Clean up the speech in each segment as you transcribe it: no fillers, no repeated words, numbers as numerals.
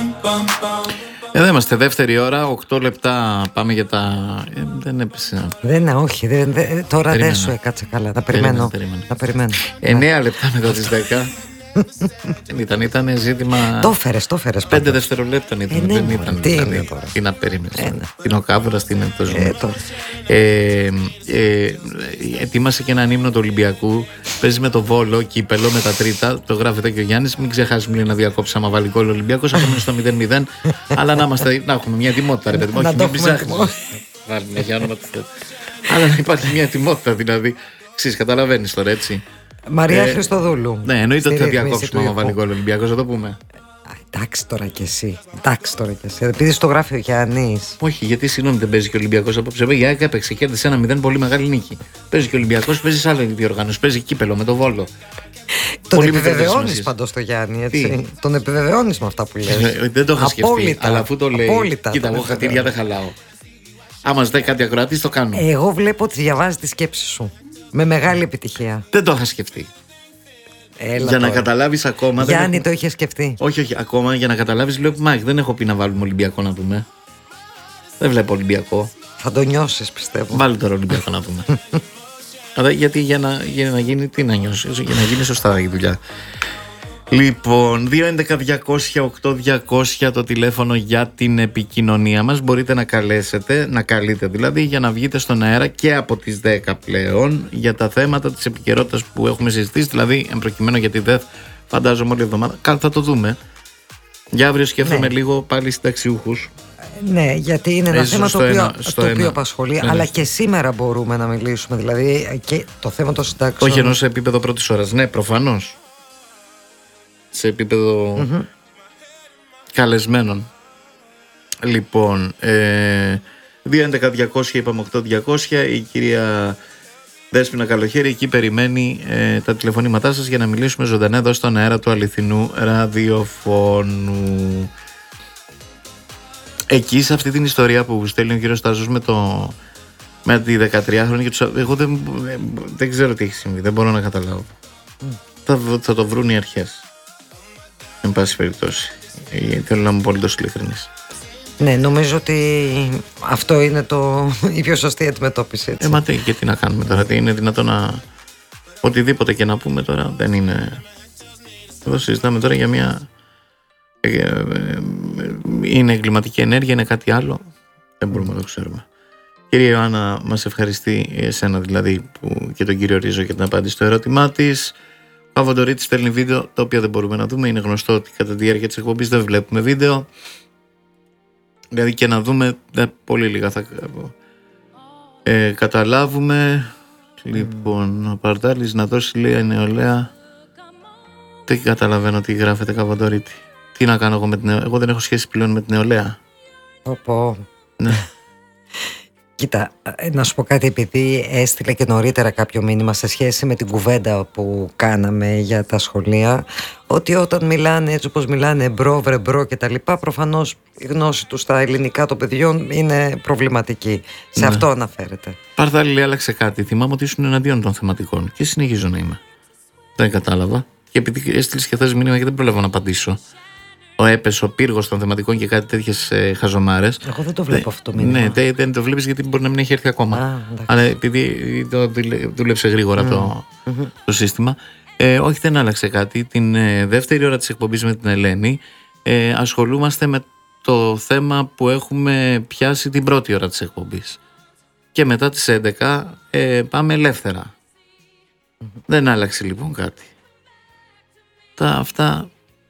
Εδώ είμαστε, δεύτερη ώρα, 8 λεπτά. Πάμε για τα. Δεν έπεσε. Όχι, τώρα δεν σου έκατσε καλά. Θα περιμένω. 9 λεπτά μετά τις 10. Ήταν ζήτημα. Το έφερες. 5 δευτερολέπτα ήταν. Δεν ήταν. Τι να περίμενες. Την Οκάβουρας, την το ζούμε. Ετοίμασε και έναν ύμνο του Ολυμπιακού. Παίζει με το Βόλο, κύπελο με τα τρίτα. Το γράφεται και ο Γιάννης. Μην ξεχάσουμε λέει, να διακόψει άμα βάλει γκολ ο Ολυμπιακός. Ακόμα είναι στο 0-0. Αλλά να έχουμε μια ετοιμότητα, ρε παιδί μου. Όχι, μην ψάχνουμε. Βάλουμε για όνομα του Θεού. Αλλά να υπάρχει μια ετοιμότητα δηλαδή. Καταλαβαίνεις τώρα έτσι. Μαρία Χριστοδούλου. Ναι, εννοείται ότι θα διακόψουμε άμα βάλει γκολ ο Ολυμπιακός, θα το πούμε. Εντάξει τώρα κι εσύ. Επειδή στο γράφει ο Γιάννης. Όχι, γιατί συγγνώμη δεν παίζει και ο Ολυμπιακός απόψε. Η ΑΕΚ έπαιξε, κέρδισε 1-0, πολύ μεγάλη νίκη. Παίζει και ο Ολυμπιακός, παίζει σε άλλη διοργάνωση. Παίζει κύπελο με το Βόλο. Τον επιβεβαιώνεις πάντως το Γιάννη, έτσι. Τον επιβεβαιώνεις με αυτά που λες. Δεν το είχα σκεφτεί. Αλλά αφού το λέει. Κοίτα, εγώ χατήρια δεν χαλάω. Άμα ζητάει κάτι ακροατής, το κάνω. Εγώ βλέπω ότι διαβάζει τη σκέψη σου. Με μεγάλη επιτυχία. Δεν το είχα σκεφτεί. Για να καταλάβεις ακόμα. Γιάννη, το είχε σκεφτεί. Όχι, ακόμα για να καταλάβεις, λέω Μάικ, δεν έχω πει να βάλουμε Ολυμπιακό να δούμε. Δεν βλέπω Ολυμπιακό. Θα το νιώσεις, πιστεύω. Βάλει τώρα Ολυμπιακό να δούμε. Γιατί για να γίνει, τι να νιώσεις, για να γίνει σωστά η δουλειά. Λοιπόν, 211-200-8200 το τηλέφωνο για την επικοινωνία μας. Μπορείτε να καλέσετε, να καλείτε δηλαδή, για να βγείτε στον αέρα και από τις 10 πλέον για τα θέματα της επικαιρότητας που έχουμε συζητήσει. Δηλαδή, εμπροκειμένου για τη ΔΕΘ, φαντάζομαι όλη εβδομάδα. Θα το δούμε. Για αύριο σκέφτομαι λίγο πάλι συνταξιούχους. Ναι, γιατί είναι ένα θέμα το οποίο απασχολεί, αλλά και σήμερα μπορούμε να μιλήσουμε. Δηλαδή, και το θέμα των συντάξεων. Όχι ενώ σε επίπεδο πρώτης ώρας. Ναι, προφανώς. Σε επίπεδο καλεσμένων. Λοιπόν, 211-200 είπαμε 8-200. Η κυρία Δέσποινα Καλοχέρη εκεί περιμένει τα τηλεφωνήματά σας για να μιλήσουμε ζωντανά εδώ στον αέρα του αληθινού ραδιοφώνου. Εκεί σε αυτή την ιστορία που στέλνει ο κύριος Στάζος με τη 13χρονη, εγώ δεν ξέρω τι έχει συμβεί, δεν μπορώ να καταλάβω. Θα το βρουν οι αρχές. Εν πάση περιπτώσει. Θέλω να είμαι πολύ ειλικρινής. Ναι, νομίζω ότι αυτό είναι η πιο σωστή αντιμετώπιση. Και τι να κάνουμε τώρα. Είναι δυνατόν να. Οτιδήποτε και να πούμε τώρα δεν είναι. Εδώ συζητάμε τώρα για μια. Είναι εγκληματική ενέργεια, είναι κάτι άλλο. Δεν μπορούμε να το ξέρουμε. Κυρία Ιωάννα, μας ευχαριστεί εσένα δηλαδή και τον κύριο Ρίζο για την απάντηση στο ερώτημά της. Ο Καβοντορίτης στέλνει βίντεο, το οποίο δεν μπορούμε να δούμε. Είναι γνωστό ότι κατά τη διάρκεια της εκπομπής δεν βλέπουμε βίντεο. Δηλαδή και να δούμε, πολύ λίγα θα καταλάβουμε. Λοιπόν, ο Παρτάλης να δώσει λίγα νεολαία. Δεν καταλαβαίνω τι γράφεται, Καβοντορίτη. Τι να κάνω εγώ με την νεολαία. Εγώ δεν έχω σχέση πλέον με την νεολαία. Ναι. Κοίτα, να σου πω κάτι, επειδή έστειλε και νωρίτερα κάποιο μήνυμα σε σχέση με την κουβέντα που κάναμε για τα σχολεία, ότι όταν μιλάνε έτσι όπως μιλάνε μπρο, βρεμπρό και τα λοιπά, προφανώς η γνώση του στα ελληνικά των παιδιών είναι προβληματική. Σε αυτό αναφέρεται. Παρδάλη, άλλαξε κάτι. Θυμάμαι ότι ήσουν εναντίον των θεματικών και συνεχίζω να είμαι. Δεν κατάλαβα. Και επειδή έστειλες και θες μήνυμα και δεν προλαβαίνω να απαντήσω. Έπεσε ο πύργος των θεματικών και κάτι τέτοιες χαζομάρες. Εγώ δεν το βλέπω αυτό το μήνυμα. Ναι, δεν το βλέπεις γιατί μπορεί να μην έχει έρθει ακόμα. Αλλά επειδή δούλεψε γρήγορα το σύστημα. Όχι, δεν άλλαξε κάτι. Την δεύτερη ώρα της εκπομπής με την Ελένη ασχολούμαστε με το θέμα που έχουμε πιάσει την πρώτη ώρα της εκπομπής. Και μετά τις 11 πάμε ελεύθερα. Δεν άλλαξε λοιπόν κάτι. Αυτά.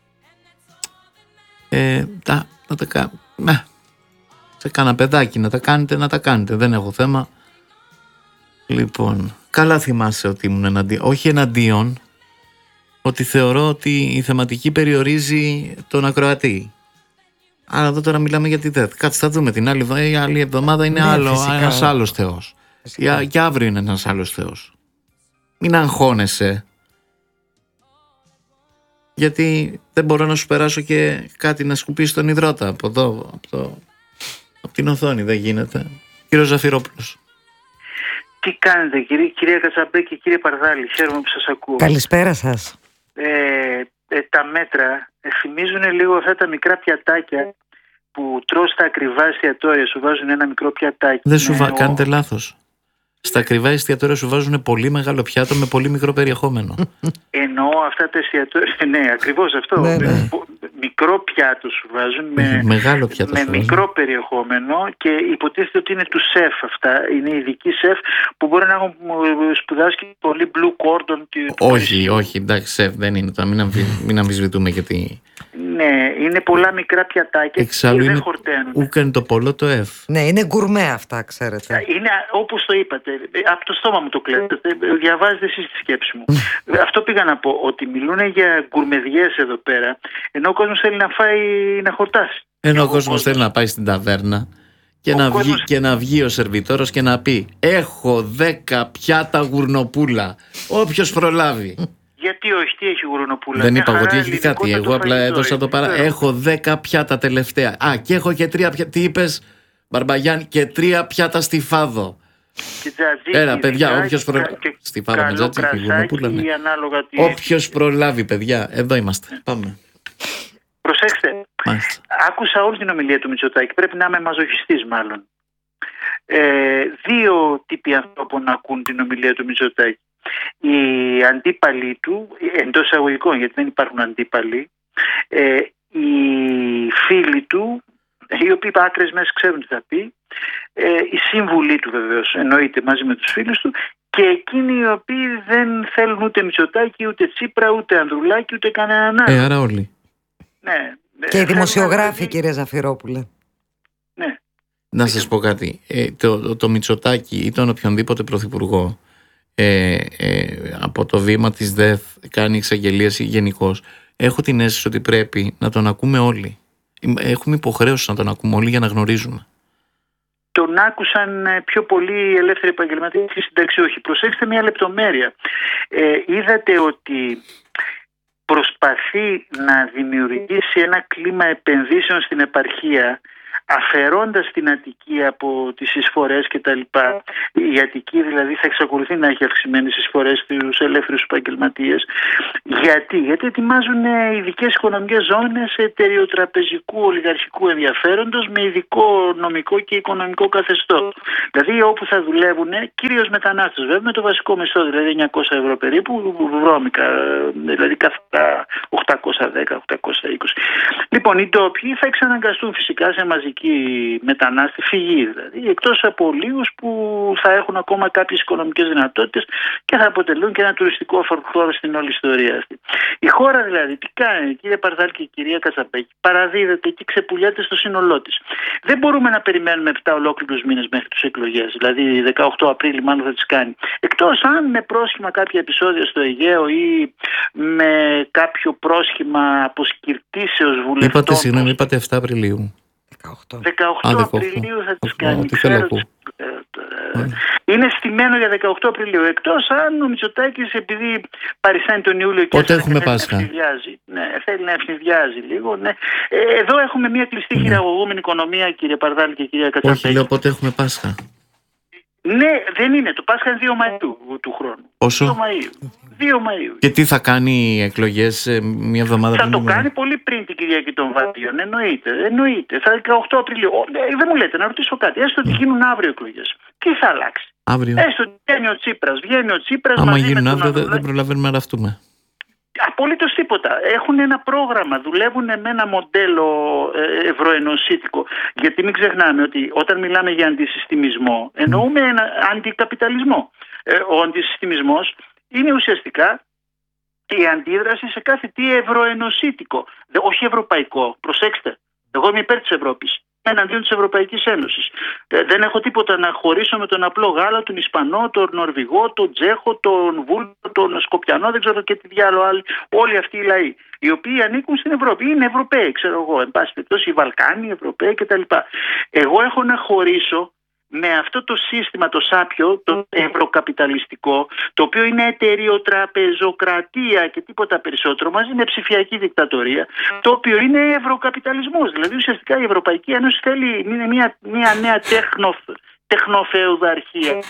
Να τα κάνουμε. Σε κάνα παιδάκι να τα κάνετε. Δεν έχω θέμα. Λοιπόν, καλά θυμάσαι ότι ήμουν εναντίον. Όχι εναντίον, ότι θεωρώ ότι η θεματική περιορίζει τον ακροατή. Άρα εδώ τώρα μιλάμε για τη ΔΕΘ. Κάτσε, θα δούμε την άλλη εβδομάδα είναι ένας άλλος Θεός. Και αύριο είναι ένας άλλος Θεός. Μην αγχώνεσαι. Γιατί δεν μπορώ να σου περάσω και κάτι να σκουπίσει τον υδρότα από εδώ, από την οθόνη. Δεν γίνεται. Κύριο Ζαφυρόπουλος. Τι κάνετε κυρία Κατσαμπέ και κύριε Παρδάλη, χαίρομαι που σας ακούω. Καλησπέρα σας. τα μέτρα θυμίζουν λίγο αυτά τα μικρά πιατάκια που τρως τα ακριβά εστιατόρια. Σου βάζουν ένα μικρό πιατάκι. Δεν κάνετε λάθος. Στα ακριβά εστιατόρια σου βάζουν πολύ μεγάλο πιάτο με πολύ μικρό περιεχόμενο. Εννοώ αυτά τα εστιατόρια. Ναι, ακριβώς αυτό. Ναι. Μικρό πιάτο σου βάζουν μεγάλο πιάτο με μικρό περιεχόμενο και υποτίθεται ότι είναι του σεφ αυτά. Είναι ειδικοί σεφ που μπορεί να έχουν σπουδάσει και πολύ blue cordon. Όχι, εντάξει, σεφ δεν είναι. Μην αμφισβητούμε γιατί. Ναι, είναι πολλά μικρά πιατάκια. Εξάλλου και δεν χορταίνουν. Ούκαν το πολλό το F. Ναι, είναι γκουρμέ αυτά, ξέρετε. Είναι όπως το είπατε. Από το στόμα μου το κλαίτε. Διαβάζετε εσείς τη σκέψη μου. Αυτό πήγα να πω. Ότι μιλούν για γκουρμεδιές εδώ πέρα, ενώ ο κόσμος θέλει να φάει, να χορτάσει. Ενώ ο κόσμος θέλει να πάει στην ταβέρνα και να βγει ο σερβιτόρος και να πει: έχω 10 πιάτα γουρνοπούλα. Όποιος προλάβει. Γιατί όχι, τι έχει γουρνοπούλα? Δεν είπα ότι έχει κάτι. Εγώ απλά έδωσα το έχω 10 πιάτα τελευταία. Και έχω και 3 πιάτα. Τι είπες, Μπαρμπαγιάννη? Και 3 πιάτα στη Φάδο. Έλα, παιδιά, όποιος προλάβει. Στη Φάδο με τζατζίκι, γουρνοπούλα. Ναι. Όποιος προλάβει, παιδιά. Εδώ είμαστε. Πάμε. Προσέξτε. Μάλιστα. Άκουσα όλη την ομιλία του Μητσοτάκη. Πρέπει να είμαι μαζοχιστής, μάλλον. 2 τύποι ανθρώπων ακούν την ομιλία του Μητσοτάκη. Οι αντίπαλοι του, εντός εισαγωγικών, γιατί δεν υπάρχουν αντίπαλοι, οι φίλοι του, οι οποίοι άκρες μέσα ξέρουν τι θα πει, οι σύμβουλοι του βεβαίως, εννοείται, μαζί με τους φίλους του, και εκείνοι οι οποίοι δεν θέλουν ούτε Μητσοτάκη, ούτε Τσίπρα, ούτε Ανδρουλάκη, ούτε κανέναν άλλο. Άρα όλοι. Ναι. Και οι δημοσιογράφοι, κύριε Ζαφυρόπουλε. Ναι. Να σας πω κάτι. Το Μητσοτάκη ή τον οποιονδήποτε πρωθυπουργό από το βήμα της ΔΕΘ κάνει εξαγγελίες γενικώς, έχω την αίσθηση ότι πρέπει να τον ακούμε όλοι. Έχουμε υποχρέωση να τον ακούμε όλοι για να γνωρίζουμε. Τον άκουσαν πιο πολύ ελεύθεροι επαγγελματίες και συνταξιούχοι. Προσέξτε μια λεπτομέρεια. Είδατε ότι προσπαθεί να δημιουργήσει ένα κλίμα επενδύσεων στην επαρχία, αφαιρώντας την Αττική από τις εισφορές και τα λοιπά. Η Αττική δηλαδή θα εξακολουθεί να έχει αυξημένες εισφορές στους ελεύθερους επαγγελματίες. Γιατί ετοιμάζουν ειδικές οικονομικές ζώνες εταιρεοτραπεζικού ολιγαρχικού ενδιαφέροντος με ειδικό νομικό και οικονομικό καθεστώς. Δηλαδή όπου θα δουλεύουν κυρίως μετανάστες, βέβαια, με το βασικό μισθό, δηλαδή 900 ευρώ περίπου, βρώμικα, δηλαδή καθαρά 810-820. Λοιπόν, οι ντόπιοι θα εξαναγκαστούν φυσικά σε μαζική μετανάστη φυγή, δηλαδή, εκτός από λίγους που θα έχουν ακόμα κάποιες οικονομικές δυνατότητες και θα αποτελούν και ένα τουριστικό χώρο στην όλη ιστορία αυτή. Η χώρα δηλαδή τι κάνει, κύριε Παρδάλη και κυρία Κατσαπέκη? Παραδίδεται και ξεπουλιάται στο σύνολό της. Δεν μπορούμε να περιμένουμε 7 ολόκληρους μήνες μέχρι τις εκλογές, δηλαδή 18 Απρίλη μάλλον θα τις κάνει. Εκτός αν με πρόσχημα κάποια επεισόδια στο Αιγαίο ή με κάποιο πρόσχημα αποσκυρτήσεως βουλευτών. Είπατε 7 Απριλίου. 18 Απριλίου θα τις κάνει. Είναι στημένο για 18 Απριλίου. Εκτός αν ο Μητσοτάκης, επειδή παριστάνει τον Ιούλιο και θέλει να ευνηδιάζει λίγο. Ναι. Εδώ έχουμε μια κλειστή χειραγωγούμενη οικονομία, κύριε Παρδάλη και κυρία Κατσαπέκη. Όχι, λέω πότε έχουμε Πάσχα. Ναι, δεν είναι. Το Πάσχα είναι 2 Μαΐου του χρόνου. Πόσο? 2 Μαΐου. Και τι θα κάνει εκλογές μια εβδομάδα πριν? Θα το κάνει πολύ πριν την Κυριακή των Βατίων. Εννοείται. Θα 18 Απριλίου. Δεν μου λέτε, να ρωτήσω κάτι. Έστω ότι γίνουν αύριο εκλογές. Τι θα αλλάξει? Αύριο. Έστω ότι βγαίνει ο Τσίπρας. Άμα γίνουν αύριο δεν προλαβαίνουμε να ραφτούμε. Απολύτως τίποτα. Έχουν ένα πρόγραμμα, δουλεύουν με ένα μοντέλο ευρωενωσίτικο. Γιατί μην ξεχνάμε ότι όταν μιλάμε για αντισυστημισμό, εννοούμε ένα αντικαπιταλισμό. Ο αντισυστημισμός είναι ουσιαστικά η αντίδραση σε κάθε τι ευρωενωσίτικο, όχι ευρωπαϊκό. Προσέξτε, εγώ είμαι υπέρ της Ευρώπης, εναντίον της Ευρωπαϊκής Ένωσης. Δεν έχω τίποτα να χωρίσω με τον απλό Γάλλο, τον Ισπανό, τον Νορβηγό, τον Τσέχο, τον Βούλγαρο, τον Σκοπιανό, δεν ξέρω και τι διάλογο άλλοι. Όλοι αυτοί οι λαοί, οι οποίοι ανήκουν στην Ευρώπη, είναι Ευρωπαίοι, ξέρω εγώ, εν πάση περιπτώσει, οι Βαλκάνοι, οι Ευρωπαίοι κτλ. Εγώ έχω να χωρίσω με αυτό το σύστημα, το σάπιο, το ευρωκαπιταλιστικό, το οποίο είναι εταιρειοτραπεζοκρατία και τίποτα περισσότερο, μαζί με ψηφιακή δικτατορία, το οποίο είναι ευρωκαπιταλισμός. Δηλαδή ουσιαστικά η Ευρωπαϊκή Ένωση είναι μια νέα τεχνοφεουδαρχία,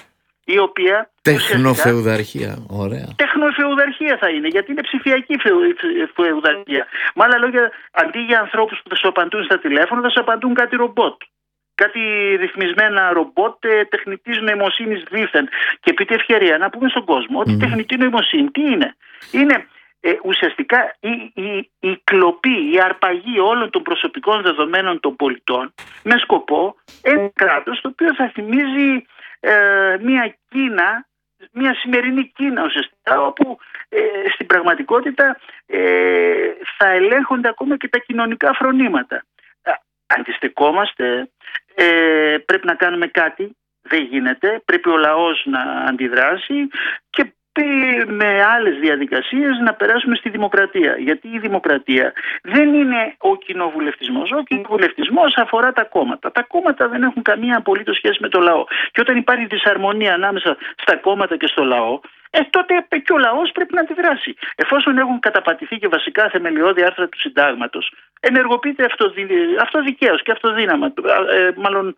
η οποία... Τεχνοφεουδαρχία, ωραία. Τεχνοφεουδαρχία θα είναι, γιατί είναι ψηφιακή φεουδαρχία. Με άλλα λόγια, αντί για ανθρώπους που θα σου απαντούν στα τηλέφωνα, θα σου απαντούν κάτι ρομπότ. Κάτι ρυθμισμένα ρομπότ τεχνητής νοημοσύνης δήθεν. Και επί τη ευκαιρία να πούμε στον κόσμο ότι η τεχνητή νοημοσύνη τι είναι? Είναι ουσιαστικά η κλοπή, η αρπαγή όλων των προσωπικών δεδομένων των πολιτών με σκοπό ένα κράτος το οποίο θα θυμίζει μια Κίνα, μια σημερινή Κίνα ουσιαστικά, όπου στην πραγματικότητα θα ελέγχονται ακόμα και τα κοινωνικά φρονήματα. Αντιστεκόμαστε, πρέπει να κάνουμε κάτι, δεν γίνεται, πρέπει ο λαός να αντιδράσει και με άλλες διαδικασίες να περάσουμε στη δημοκρατία. Γιατί η δημοκρατία δεν είναι ο κοινοβουλευτισμός. Ο κοινοβουλευτισμός αφορά τα κόμματα. Τα κόμματα δεν έχουν καμία απολύτως σχέση με το λαό. Και όταν υπάρχει δυσαρμονία ανάμεσα στα κόμματα και στο λαό, τότε και ο λαός πρέπει να αντιδράσει. Εφόσον έχουν καταπατηθεί και βασικά θεμελιώδη άρθρα του συντάγματος, ενεργοποιείται αυτοδικαίως και αυτοδύναμα, μάλλον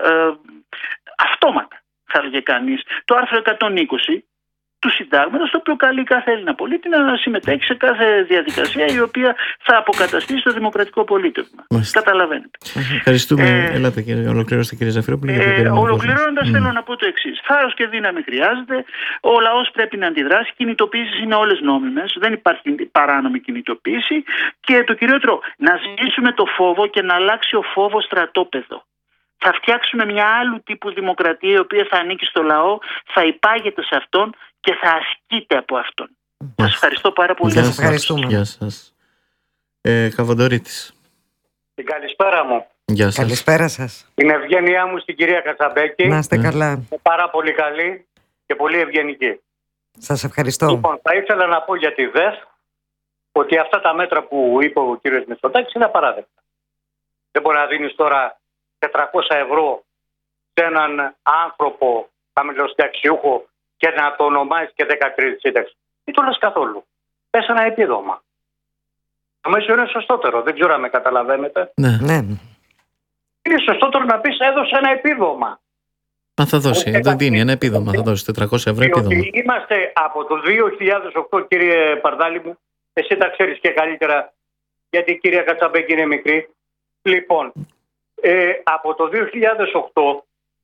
αυτόματα θα έλεγε κανείς, το άρθρο 120 του συντάγματος, το οποίο καλεί κάθε Έλληνα πολίτη να συμμετέχει σε κάθε διαδικασία η οποία θα αποκαταστήσει το δημοκρατικό πολίτευμα. Καταλαβαίνετε. Ευχαριστούμε. Ελάτε κύριε, ολοκληρώστε κύριε Ζαφυρόπουλε. Ολοκληρώνοντας θέλω να πω το εξής. Θάρρος και δύναμη χρειάζεται. Ο λαός πρέπει να αντιδράσει. Κινητοποιήσεις είναι όλες νόμιμες. Δεν υπάρχει παράνομη κινητοποίηση. Και το κυριότερο, να ζήσουμε το φόβο και να αλλάξει ο φόβος στρατόπεδο. Θα φτιάξουμε μια άλλου τύπου δημοκρατία η οποία θα ανήκει στο λαό, θα υπάγεται σε αυτόν και θα ασκείται από αυτόν. Σας ευχαριστώ πάρα πολύ. Σας ευχαριστούμε. Γεια σας. Καβαντορίτης. Την καλησπέρα μου. Γεια σας. Καλησπέρα σας. Την ευγένειά μου στην κυρία Κατσαμπέκη. Να είστε καλά. Πάρα πολύ καλή και πολύ ευγενική. Σας ευχαριστώ. Λοιπόν, θα ήθελα να πω για τη ΔΕΘ ότι αυτά τα μέτρα που είπε ο κύριος Μητσοτάκης είναι απαράδεκτα. Δεν μπορεί να δίνεις τώρα 400 ευρώ σε έναν άνθρωπο χαμηλοσταξιούχο και να το ονομάζεις και 13 σύνταξη. Δεν το λες καθόλου. Πες ένα επίδομα. Νομίζω είναι σωστότερο. Δεν ξέρω αν με καταλαβαίνετε. Ναι. Είναι σωστότερο να πεις έδωσε ένα επίδομα. Μα θα δώσει, δεν δίνει ένα επίδομα, θα δώσει 400 ευρώ επίδομα. Διότι είμαστε από το 2008, κύριε Παρδάλη μου, εσύ τα ξέρεις και καλύτερα, γιατί η κυρία Κατσαμπέκη είναι μικρή. Λοιπόν, από το 2008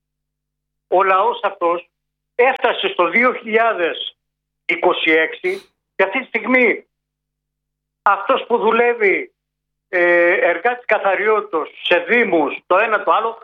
ο λαός αυτός έφτασε στο 2026 και αυτή τη στιγμή αυτός που δουλεύει εργάτης καθαριότητος σε δήμους, το ένα το άλλο,